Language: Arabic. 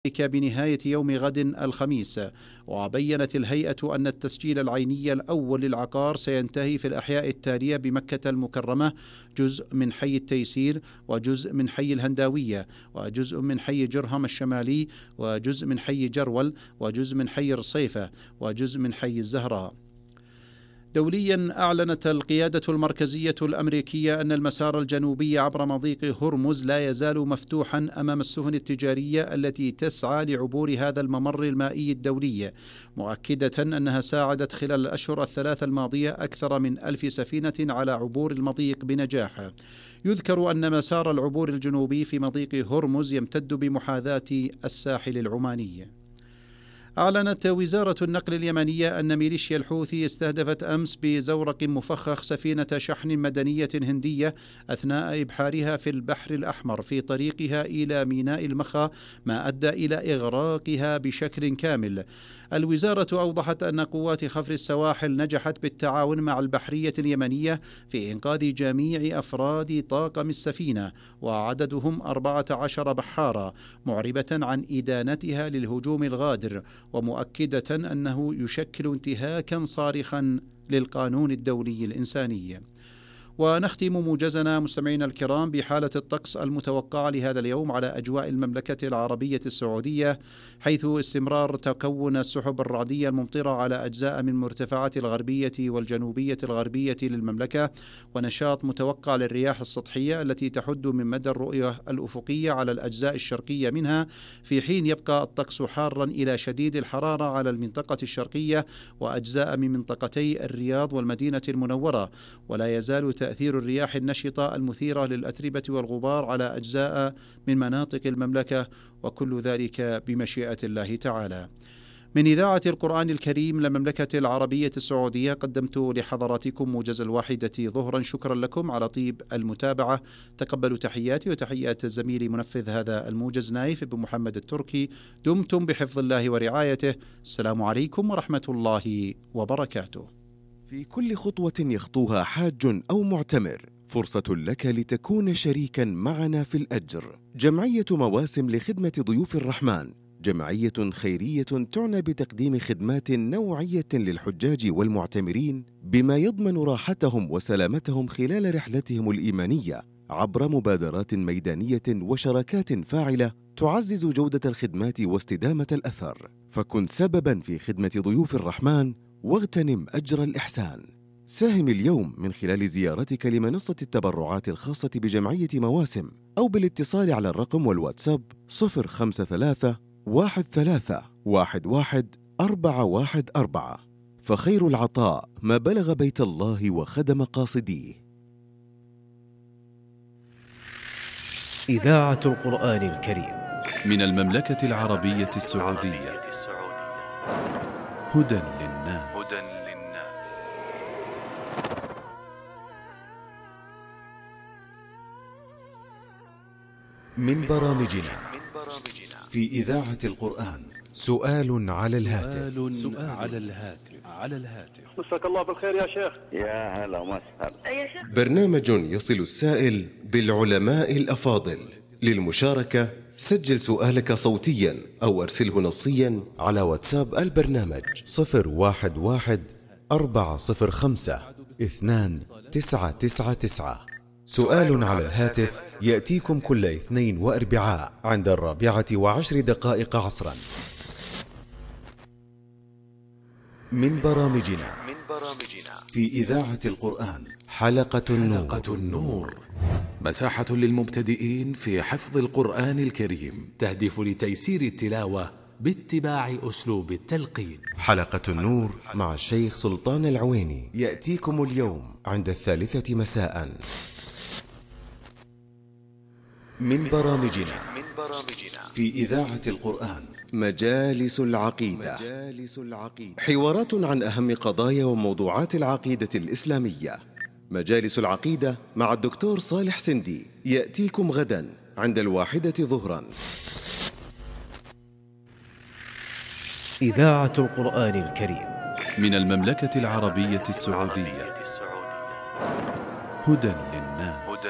بنهاية يوم غد الخميس. وبيّنت الهيئة أن التسجيل العيني الأول للعقار سينتهي في الأحياء التالية بمكة المكرمة: جزء من حي التيسير، وجزء من حي الهنداوية، وجزء من حي جرهم الشمالي، وجزء من حي جرول، وجزء من حي رصيفة، وجزء من حي الزهراء. دوليا، أعلنت القيادة المركزية الأمريكية أن المسار الجنوبي عبر مضيق هرمز لا يزال مفتوحا أمام السفن التجارية التي تسعى لعبور هذا الممر المائي الدولي، مؤكدة أنها ساعدت خلال الأشهر الثلاث الماضية أكثر من 1000 سفينة على عبور المضيق بنجاح. يذكر أن مسار العبور الجنوبي في مضيق هرمز يمتد بمحاذاة الساحل العماني. أعلنت وزارة النقل اليمنية أن ميليشيا الحوثي استهدفت أمس بزورق مفخخ سفينة شحن مدنية هندية أثناء إبحارها في البحر الأحمر في طريقها إلى ميناء المخا، ما أدى إلى إغراقها بشكل كامل. الوزارة أوضحت أن قوات خفر السواحل نجحت بالتعاون مع البحرية اليمنية في إنقاذ جميع أفراد طاقم السفينة، وعددهم 14 بحارا، معربة عن إدانتها للهجوم الغادر، ومؤكدة أنه يشكل انتهاكا صارخا للقانون الدولي الإنساني. ونختم موجزنا مستمعينا الكرام بحالة الطقس المتوقعة لهذا اليوم على أجواء المملكة العربية السعودية، حيث استمرار تكون السحب الرعدية الممطرة على أجزاء من مرتفعات الغربية والجنوبية الغربية للمملكة، ونشاط متوقع للرياح السطحية التي تحد من مدى الرؤية الأفقية على الأجزاء الشرقية منها، في حين يبقى الطقس حارا إلى شديد الحرارة على المنطقة الشرقية وأجزاء من منطقتي الرياض والمدينة المنورة. ولا يزال تأثير الرياح النشطة المثيرة للأتربة والغبار على أجزاء من مناطق المملكة، وكل ذلك بمشيئة الله تعالى. من إذاعة القرآن الكريم للمملكة العربية السعودية، قدمت لحضراتكم موجز 1 ظهرا. شكرا لكم على طيب المتابعة. تقبلوا تحياتي وتحيات زميلي منفذ هذا الموجز نايف بن محمد التركي. دمتم بحفظ الله ورعايته. السلام عليكم ورحمة الله وبركاته. في كل خطوة يخطوها حاج أو معتمر فرصة لك لتكون شريكا معنا في الأجر. جمعية مواسم لخدمة ضيوف الرحمن جمعية خيرية تعنى بتقديم خدمات نوعية للحجاج والمعتمرين بما يضمن راحتهم وسلامتهم خلال رحلتهم الإيمانية عبر مبادرات ميدانية وشراكات فاعلة تعزز جودة الخدمات واستدامة الأثر. فكن سببا في خدمة ضيوف الرحمن واغتنم أجر الإحسان. ساهم اليوم من خلال زيارتك لمنصة التبرعات الخاصة بجمعية مواسم أو بالاتصال على الرقم والواتساب 053 13 11 414. فخير العطاء ما بلغ بيت الله وخدم قاصديه. إذاعة القرآن الكريم من المملكة العربية السعودية. هدى للناس. من برامجنا في إذاعة القرآن سؤال على الهاتف. مساك الله بالخير يا شيخ. يا هلا ومسهلا يا شيخ. برنامج يصل السائل بالعلماء الأفاضل. للمشاركة سجل سؤالك صوتيا أو أرسله نصيا على واتساب البرنامج 011 405 2999. سؤال على الهاتف يأتيكم كل اثنين وأربعاء عند 4:10 عصرا. من برامجنا في إذاعة القرآن حلقة النور. مساحة للمبتدئين في حفظ القرآن الكريم، تهدف لتيسير التلاوة باتباع أسلوب التلقين. حلقة النور مع الشيخ سلطان العويني يأتيكم اليوم عند 3 مساء. من برامجنا في إذاعة القرآن مجالس العقيدة. حوارات عن أهم قضايا وموضوعات العقيدة الإسلامية. مجالس العقيدة مع الدكتور صالح سندي يأتيكم غدا عند 1 ظهرا. إذاعة القرآن الكريم من المملكة العربية السعودية. هدى